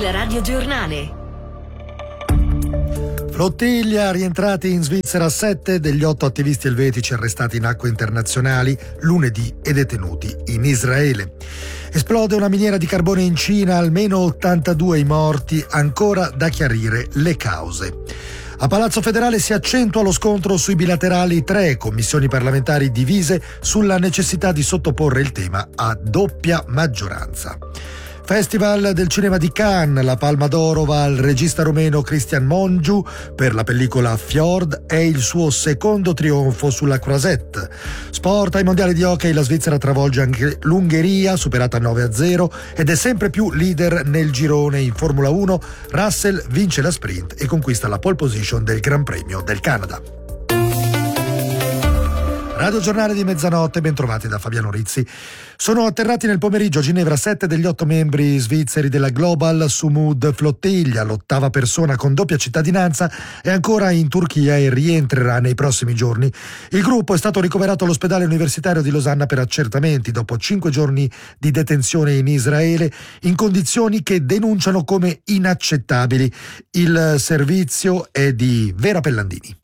Il radiogiornale. Flottiglia, rientrati in Svizzera 7 degli 8 attivisti elvetici arrestati in acque internazionali lunedì e detenuti in Israele. Esplode una miniera di carbone in Cina, almeno 82 i morti, ancora da chiarire le cause. A Palazzo Federale si accentua lo scontro sui bilaterali, 3 commissioni parlamentari divise sulla necessità di sottoporre il tema a doppia maggioranza. Festival del cinema di Cannes, la Palma d'Oro va al regista romeno Cristian Mongiu per la pellicola Fjord, è il suo secondo trionfo sulla Croisette. Sport, ai mondiali di hockey la Svizzera travolge anche l'Ungheria, superata 9-0 ed è sempre più leader nel girone. In Formula 1 Russell vince la sprint e conquista la pole position del Gran Premio del Canada. Radio Giornale di mezzanotte, bentrovati da Fabiano Rizzi. Sono atterrati nel pomeriggio a Ginevra 7 degli 8 membri svizzeri della Global Sumud Flottiglia, l'8ª persona con doppia cittadinanza è ancora in Turchia e rientrerà nei prossimi giorni. Il gruppo è stato ricoverato all'ospedale universitario di Losanna per accertamenti dopo 5 giorni di detenzione in Israele in condizioni che denunciano come inaccettabili. Il servizio è di Vera Pellandini.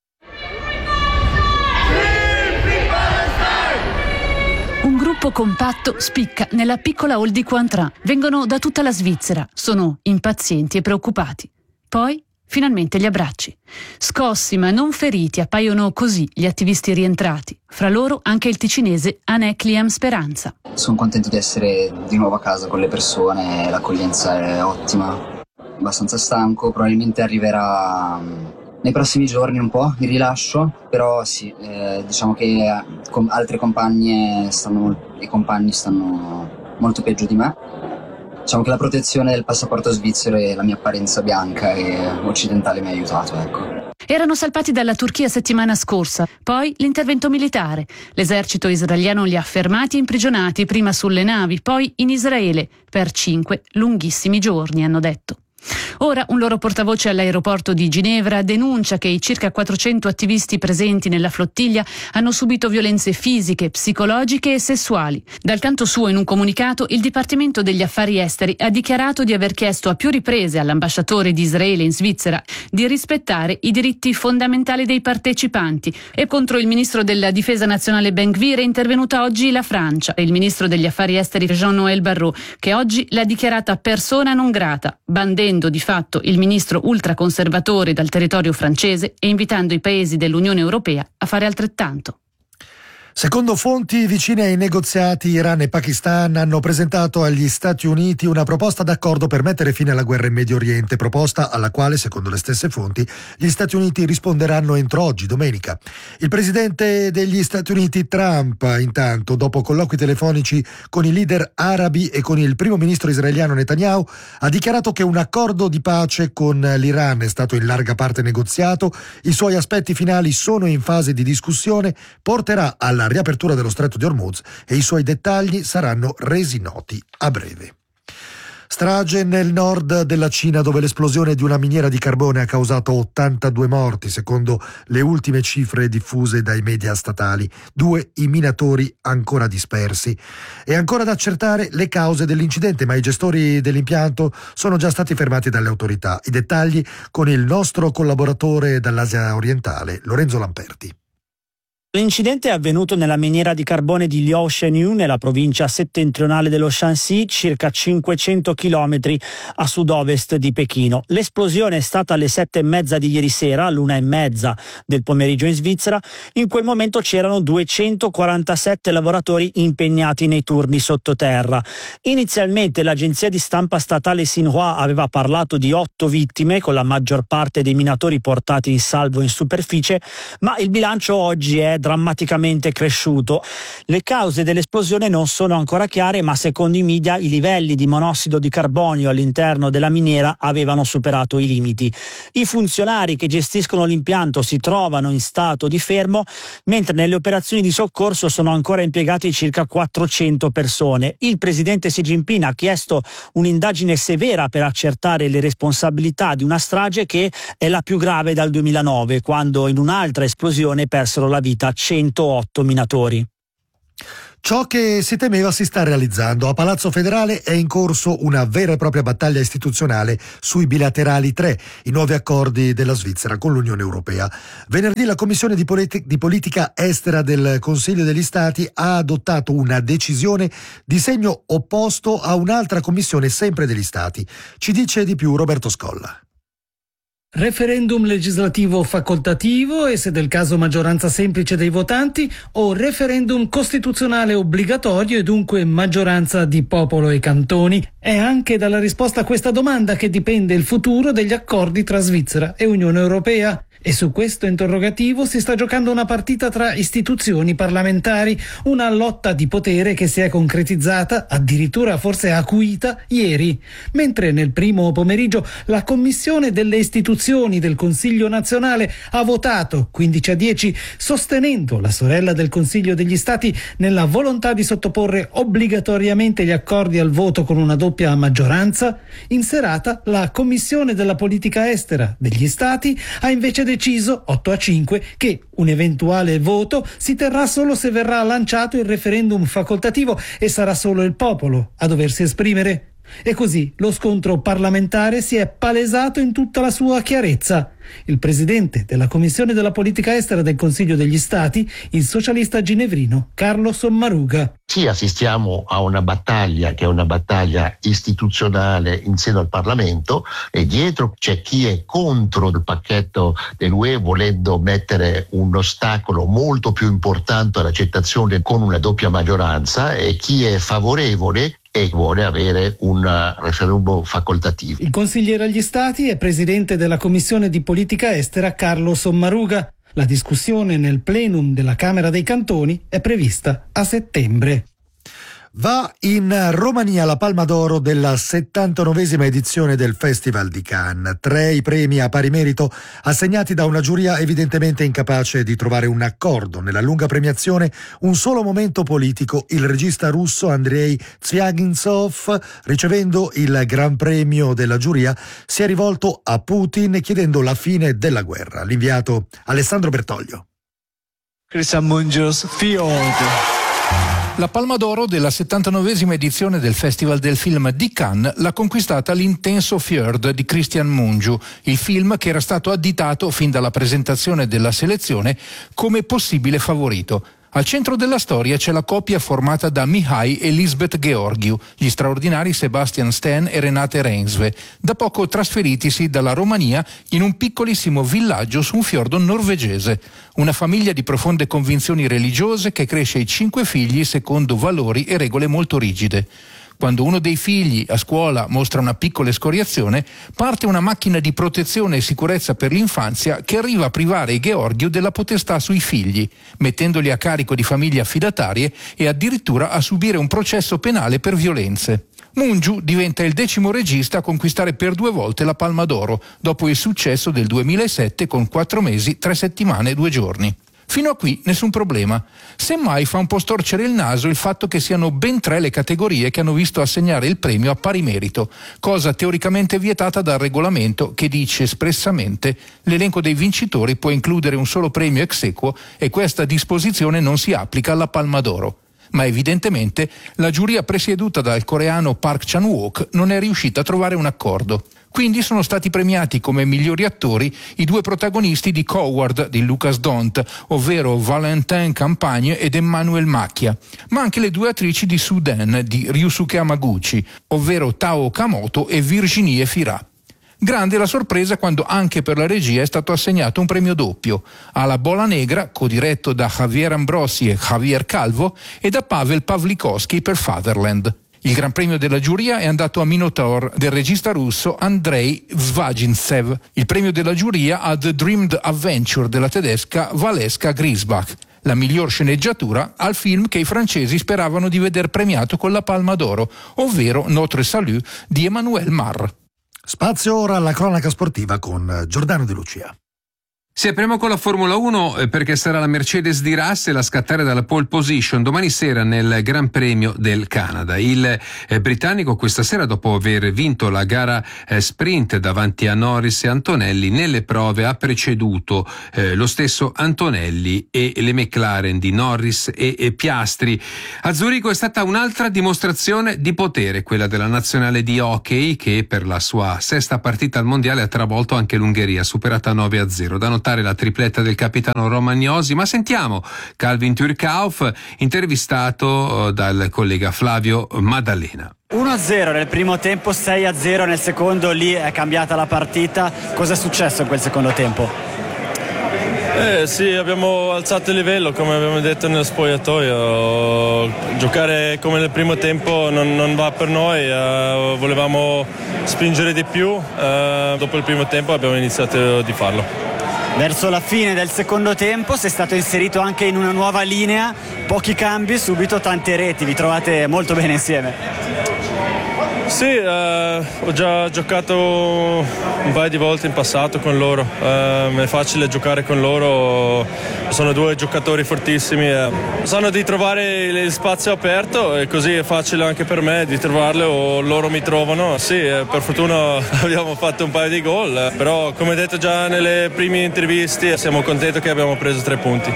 Un gruppo compatto spicca nella piccola hall di Cointrin. Vengono da tutta la Svizzera, sono impazienti e preoccupati. Poi, finalmente gli abbracci. Scossi ma non feriti, appaiono così gli attivisti rientrati. Fra loro anche il ticinese Anek Liam Speranza. Sono contento di essere di nuovo a casa con le persone, l'accoglienza è ottima. Abbastanza stanco, probabilmente arriverà nei prossimi giorni un po' di rilascio, però sì, diciamo che altre compagne e compagni stanno molto peggio di me. Diciamo che la protezione del passaporto svizzero e la mia apparenza bianca e occidentale mi ha aiutato, ecco. Erano salpati dalla Turchia settimana scorsa, poi l'intervento militare. L'esercito israeliano li ha fermati e imprigionati, prima sulle navi, poi in Israele, per 5 lunghissimi giorni, hanno detto. Ora un loro portavoce all'aeroporto di Ginevra denuncia che i circa 400 attivisti presenti nella flottiglia hanno subito violenze fisiche, psicologiche e sessuali. Dal canto suo, in un comunicato, il Dipartimento degli Affari Esteri ha dichiarato di aver chiesto a più riprese all'ambasciatore di Israele in Svizzera di rispettare i diritti fondamentali dei partecipanti. E contro il ministro della Difesa nazionale Ben-Gvir è intervenuta oggi la Francia e il ministro degli Affari Esteri Jean-Noël Barrot, che oggi l'ha dichiarata persona non grata, bandendo di fatto il ministro ultraconservatore dal territorio francese e invitando i paesi dell'Unione Europea a fare altrettanto. Secondo fonti vicine ai negoziati, Iran e Pakistan hanno presentato agli Stati Uniti una proposta d'accordo per mettere fine alla guerra in Medio Oriente, proposta alla quale, secondo le stesse fonti, gli Stati Uniti risponderanno entro oggi, domenica. Il presidente degli Stati Uniti, Trump, intanto, dopo colloqui telefonici con i leader arabi e con il primo ministro israeliano Netanyahu, ha dichiarato che un accordo di pace con l'Iran è stato in larga parte negoziato, i suoi aspetti finali sono in fase di discussione, porterà alla riapertura dello stretto di Hormuz e i suoi dettagli saranno resi noti a breve. Strage nel nord della Cina, dove l'esplosione di una miniera di carbone ha causato 82 morti, secondo le ultime cifre diffuse dai media statali. 2 i minatori ancora dispersi. È ancora da accertare le cause dell'incidente, ma i gestori dell'impianto sono già stati fermati dalle autorità. I dettagli con il nostro collaboratore dall'Asia orientale, Lorenzo Lamperti. L'incidente è avvenuto nella miniera di carbone di Liaoshenyu, nella provincia settentrionale dello Shanxi, circa 500 chilometri a sud-ovest di Pechino. L'esplosione è stata alle 7:30 di ieri sera, all'1:30 del pomeriggio in Svizzera. In quel momento c'erano 247 lavoratori impegnati nei turni sottoterra. Inizialmente l'agenzia di stampa statale Xinhua aveva parlato di 8 vittime, con la maggior parte dei minatori portati in salvo in superficie, ma il bilancio oggi è drammaticamente cresciuto. Le cause dell'esplosione non sono ancora chiare, ma secondo i media i livelli di monossido di carbonio all'interno della miniera avevano superato i limiti. I funzionari che gestiscono l'impianto si trovano in stato di fermo, mentre nelle operazioni di soccorso sono ancora impiegati circa 400 persone. Il presidente Xi Jinping ha chiesto un'indagine severa per accertare le responsabilità di una strage che è la più grave dal 2009, quando in un'altra esplosione persero la vita 108 minatori. Ciò che si temeva si sta realizzando. A Palazzo Federale è in corso una vera e propria battaglia istituzionale sui bilaterali 3, i nuovi accordi della Svizzera con l'Unione Europea. Venerdì la Commissione di Politica Estera del Consiglio degli Stati ha adottato una decisione di segno opposto a un'altra commissione sempre degli Stati. Ci dice di più Roberto Scolla. Referendum legislativo facoltativo e, se del caso, maggioranza semplice dei votanti, o referendum costituzionale obbligatorio e dunque maggioranza di popolo e cantoni? È anche dalla risposta a questa domanda che dipende il futuro degli accordi tra Svizzera e Unione Europea. E su questo interrogativo si sta giocando una partita tra istituzioni parlamentari, una lotta di potere che si è concretizzata, addirittura forse acuita, ieri, mentre nel primo pomeriggio la Commissione delle istituzioni del Consiglio nazionale ha votato 15-10, sostenendo la sorella del Consiglio degli Stati nella volontà di sottoporre obbligatoriamente gli accordi al voto con una doppia maggioranza. In serata la Commissione della Politica Estera degli Stati ha invece deciso 8-5 che un eventuale voto si terrà solo se verrà lanciato il referendum facoltativo e sarà solo il popolo a doversi esprimere. E così lo scontro parlamentare si è palesato in tutta la sua chiarezza. Il presidente della Commissione della Politica Estera del Consiglio degli Stati, il socialista ginevrino Carlo Sommaruga. Sì, assistiamo a una battaglia che è una battaglia istituzionale in seno al Parlamento, e dietro c'è chi è contro il pacchetto dell'UE, volendo mettere un ostacolo molto più importante all'accettazione con una doppia maggioranza, e chi è favorevole e vuole avere un referendum facoltativo. Il consigliere agli Stati è presidente della Commissione di Politica Estera Carlo Sommaruga. La discussione nel plenum della Camera dei Cantoni è prevista a settembre. Va in Romania la Palma d'Oro della 79esima edizione del Festival di Cannes. 3 i premi a pari merito assegnati da una giuria evidentemente incapace di trovare un accordo. Nella lunga premiazione un solo momento politico: il regista russo Andrei Zvyagintsev, ricevendo il Gran Premio della giuria, si è rivolto a Putin chiedendo la fine della guerra. L'inviato Alessandro Bertoglio. Christian Mungius, Fjord. La Palma d'Oro della 79esima edizione del Festival del Film di Cannes l'ha conquistata l'Intenso Fjord di Christian Mungiu, il film che era stato additato fin dalla presentazione della selezione come possibile favorito. Al centro della storia c'è la coppia formata da Mihai e Lisbeth Georgiou, gli straordinari Sebastian Stan e Renate Reinsve, da poco trasferitisi dalla Romania in un piccolissimo villaggio su un fiordo norvegese. Una famiglia di profonde convinzioni religiose che cresce i 5 figli secondo valori e regole molto rigide. Quando uno dei figli a scuola mostra una piccola escoriazione, parte una macchina di protezione e sicurezza per l'infanzia che arriva a privare i Georgiou della potestà sui figli, mettendoli a carico di famiglie affidatarie e addirittura a subire un processo penale per violenze. Mungiu diventa il 10° regista a conquistare per 2 volte la Palma d'Oro, dopo il successo del 2007 con 4 mesi, 3 settimane e 2 giorni. Fino a qui nessun problema. Semmai fa un po' storcere il naso il fatto che siano ben 3 le categorie che hanno visto assegnare il premio a pari merito, cosa teoricamente vietata dal regolamento che dice espressamente: l'elenco dei vincitori può includere un solo premio ex aequo e questa disposizione non si applica alla Palma d'Oro. Ma evidentemente la giuria presieduta dal coreano Park Chan-wook non è riuscita a trovare un accordo. Quindi sono stati premiati come migliori attori i 2 protagonisti di Coward di Lucas Dont, ovvero Valentin Campagne ed Emmanuel Macchia, ma anche le 2 attrici di Suden di Ryusuke Hamaguchi, ovvero Tao Okamoto e Virginie Fira. Grande la sorpresa quando anche per la regia è stato assegnato un premio doppio, alla Bola Negra, codiretto da Javier Ambrosi e Javier Calvo, e da Pavel Pavlikovsky per Fatherland. Il Gran Premio della giuria è andato a Minotaur del regista russo Andrei Zvagintsev, il premio della giuria a The Dreamed Adventure della tedesca Valeska Griesbach, la miglior sceneggiatura al film che i francesi speravano di veder premiato con la Palma d'Oro, ovvero Notre Salut di Emmanuel Marr. Spazio ora alla cronaca sportiva con Giordano De Lucia. Sì, apriamo con la Formula 1 perché sarà la Mercedes di Russell a scattare dalla pole position domani sera nel Gran Premio del Canada. Il britannico questa sera, dopo aver vinto la gara sprint davanti a Norris e Antonelli, nelle prove ha preceduto lo stesso Antonelli e le McLaren di Norris e Piastri. A Zurigo è stata un'altra dimostrazione di potere, quella della nazionale di hockey, che per la sua sesta partita al mondiale ha travolto anche l'Ungheria, superata 9-0. Da notare la tripletta del capitano Romagnosi, ma sentiamo Calvin Turcauf, intervistato dal collega Flavio Maddalena. 1-0 nel primo tempo, 6-0 nel secondo, lì è cambiata la partita. Cosa è successo in quel secondo tempo? Sì, abbiamo alzato il livello, come abbiamo detto nello spogliatoio. Giocare come nel primo tempo non va per noi, volevamo spingere di più, dopo il primo tempo abbiamo iniziato di farlo. Verso la fine del secondo tempo sei stato inserito anche in una nuova linea, pochi cambi, subito tante reti, vi trovate molto bene insieme. Sì, ho già giocato un paio di volte in passato con loro, è facile giocare con loro, sono due giocatori fortissimi, sanno di trovare il spazio aperto e così è facile anche per me di trovarlo o loro mi trovano. Sì, per fortuna abbiamo fatto un paio di gol, però come detto già nelle prime interviste siamo contenti che abbiamo preso 3 punti.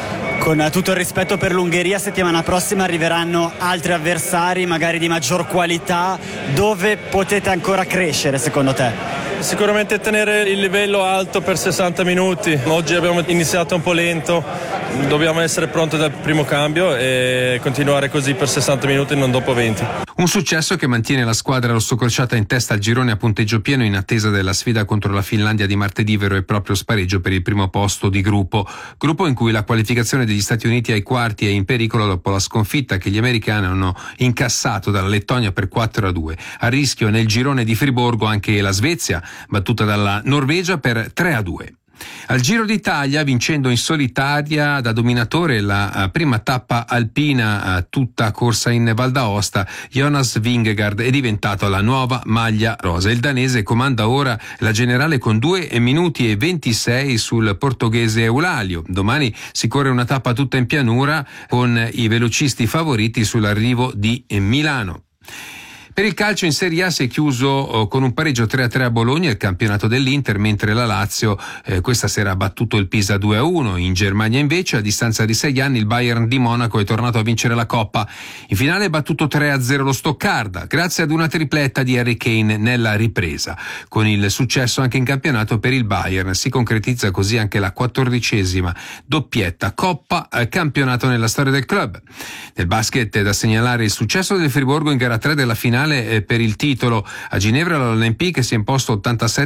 Con tutto il rispetto per l'Ungheria, settimana prossima arriveranno altri avversari, magari di maggior qualità. Dove potete ancora crescere secondo te? Sicuramente tenere il livello alto per 60 minuti. Oggi abbiamo iniziato un po' lento, dobbiamo essere pronti dal primo cambio e continuare così per 60 minuti, non dopo 20. Un successo che mantiene la squadra rossocrociata in testa al girone a punteggio pieno in attesa della sfida contro la Finlandia di martedì, vero e proprio spareggio per il primo posto di gruppo in cui la qualificazione degli Stati Uniti ai quarti è in pericolo dopo la sconfitta che gli americani hanno incassato dalla Lettonia per 4-2. A rischio nel girone di Friburgo anche la Svezia, battuta dalla Norvegia per 3-2. Al Giro d'Italia, vincendo in solitaria da dominatore la prima tappa alpina tutta corsa in Val d'Aosta, Jonas Vingegaard è diventato la nuova maglia rosa. Il danese comanda ora la generale con 2 minuti e 26 sul portoghese Eulalio. Domani si corre una tappa tutta in pianura con i velocisti favoriti sull'arrivo di Milano. Per il calcio in Serie A si è chiuso con un pareggio 3-3 a Bologna il campionato dell'Inter, mentre la Lazio questa sera ha battuto il Pisa 2-1. In Germania invece, a distanza di 6 anni, il Bayern di Monaco è tornato a vincere la Coppa. In finale è battuto 3-0 lo Stoccarda, grazie ad una tripletta di Harry Kane nella ripresa. Con il successo anche in campionato per il Bayern si concretizza così anche la 14ª doppietta Coppa campionato nella storia del club. Nel basket è da segnalare il successo del Friburgo in gara 3 della finale per il titolo. A Ginevra l'Olympique si è imposto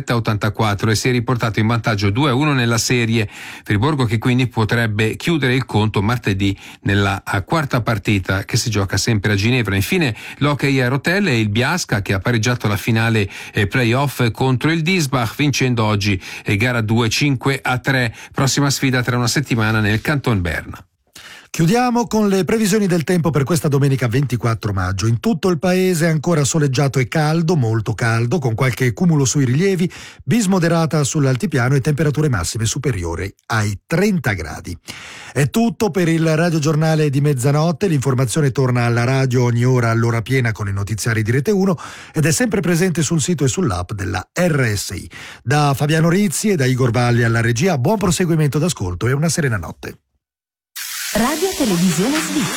87-84 e si è riportato in vantaggio 2-1 nella serie. Friburgo che quindi potrebbe chiudere il conto martedì nella quarta partita che si gioca sempre a Ginevra. Infine l'Hockey a Rotelle e il Biasca che ha pareggiato la finale playoff contro il Diesbach vincendo oggi gara 2 5-3. Prossima sfida tra una settimana nel Canton Berna. Chiudiamo con le previsioni del tempo per questa domenica 24 maggio. In tutto il paese è ancora soleggiato e caldo, molto caldo, con qualche cumulo sui rilievi, bis moderata sull'altipiano e temperature massime superiori ai 30 gradi. È tutto per il radiogiornale di mezzanotte. L'informazione torna alla radio ogni ora all'ora piena con i notiziari di Rete 1 ed è sempre presente sul sito e sull'app della RSI. Da Fabiano Rizzi e da Igor Valli alla regia, buon proseguimento d'ascolto e una serena notte. Radio Televisione Svizzera.